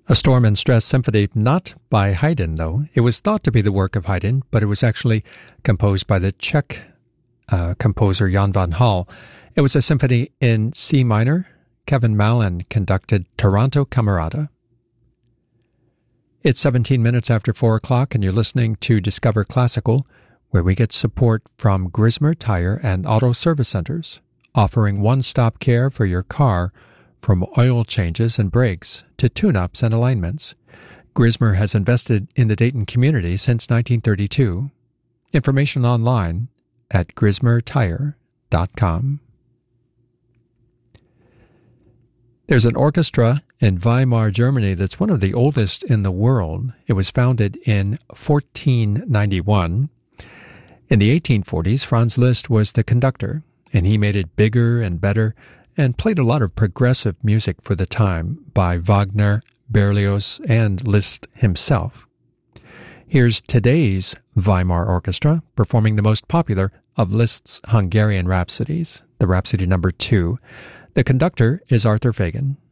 A Storm and Stress Symphony, not by Haydn, though. It was thought to be the work of Haydn, but it was actually composed by the Czech composer Jan van Hal. It was a symphony in C minor. Kevin Mallon conducted Taranto Camerata. It's 17 minutes after 4 o'clock, and you're listening to Discover Classical, where we get support from Grismer Tire and Auto Service Centers, offering one-stop care for your car from oil changes and brakes to tune-ups and alignments. Grismer has invested in the Dayton community since 1932. Information online at grismertire.com. There's an orchestra in Weimar, Germany that's one of the oldest in the world. It was founded in 1491. In the 1840s, Franz Liszt was the conductor, and he made it bigger and better and played a lot of progressive music for the time by Wagner, Berlioz, and Liszt himself. Here's today's Weimar Orchestra performing the most popular of Liszt's Hungarian Rhapsodies, the Rhapsody No. 2. The conductor is Arthur Fagan.